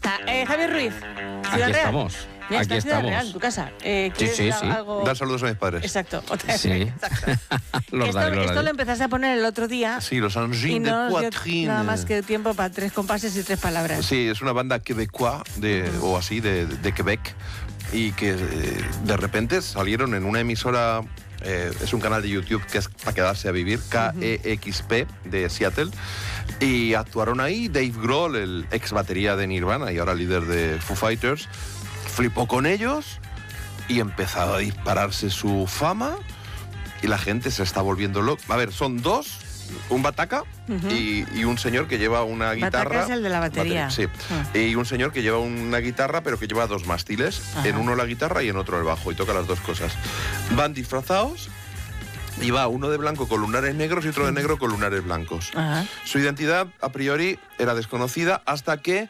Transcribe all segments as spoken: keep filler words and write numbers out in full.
está. Eh, Javier Ruiz, Ciudad Aquí Real. estamos. Ya Aquí está Ciudad estamos. Real, tu casa. Eh, Sí, sí, ¿quieres sí. algo? Dar saludos a mis padres. Exacto. Otra Sí. Exacto. Los esto, daré, los esto daré. lo empezaste a poner el otro día. Sí, los Y Engines de no nos dio Poitrine. nada más que tiempo para tres compases y tres palabras. Sí, es una banda quebecois de, o así de, de Quebec y que eh, de repente salieron en una emisora, eh, es un canal de YouTube que es para quedarse a vivir, K E X P de Seattle, y actuaron ahí Dave Grohl, el ex batería de Nirvana y ahora líder de Foo Fighters, flipó con ellos y empezó a dispararse su fama y la gente se está volviendo loca. A ver, son dos, un bataca Ujú. y, y un señor que lleva una guitarra. Bataca es el de la batería. Sí. Ah. Y un señor que lleva una guitarra, pero que lleva dos mástiles. Ajá. En uno la guitarra y en otro el bajo, y toca las dos cosas. Van disfrazados y va uno de blanco con lunares negros y otro de negro con lunares blancos. Ajá. Su identidad, a priori, era desconocida hasta que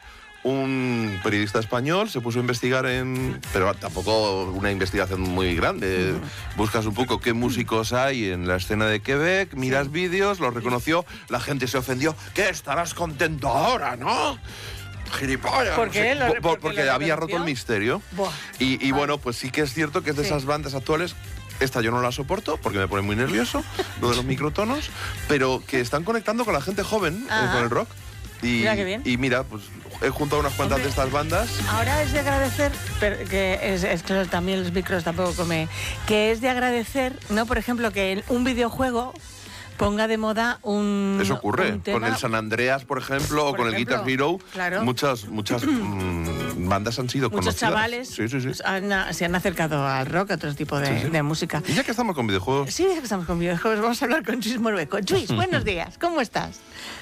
un periodista español se puso a investigar en... Pero tampoco una investigación muy grande. Buscas un poco qué músicos hay en la escena de Quebec, miras vídeos, los reconoció, la gente se ofendió. ¿Qué? Estarás contento ahora, ¿no? Gilipollas. ¿Por no qué? sé. ¿Lo- Por- porque porque lo había reconoció? roto el misterio. Buah. Y, y Vale. bueno, pues sí que es cierto que es de Sí. esas bandas actuales. Esta yo no la soporto porque me pone muy nervioso, lo de los microtonos, pero que están conectando con la gente joven, eh, Ajá. con el rock. Y Mira qué bien. y mira, pues he juntado unas cuantas Hombre. de estas bandas. Ahora es de agradecer, pero que es, es que también los micros tampoco come, que es de agradecer, ¿no? Por ejemplo, que en un videojuego ponga de moda un Eso ocurre. un tema- Con el San Andreas, por ejemplo, o Por con el ejemplo, Guitar Hero, claro. muchas, muchas mm, bandas han sido Muchos conocidas. chavales Sí, sí, sí. pues, han- se han acercado al rock, a otro tipo de, Sí, sí. de música. Y ya que estamos con videojuegos, Sí, ya que estamos con videojuegos, vamos a hablar con Luis Morueco. Luis, buenos días, ¿cómo estás?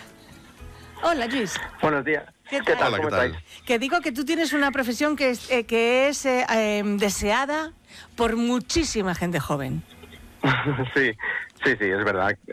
Hola, Luis. Buenos días. ¿Qué ¿Qué tal? tal? Hola, ¿Cómo ¿qué tal? estáis? Que digo que tú tienes una profesión que es, eh, que es eh, eh, deseada por muchísima gente joven. sí, sí, sí, es verdad.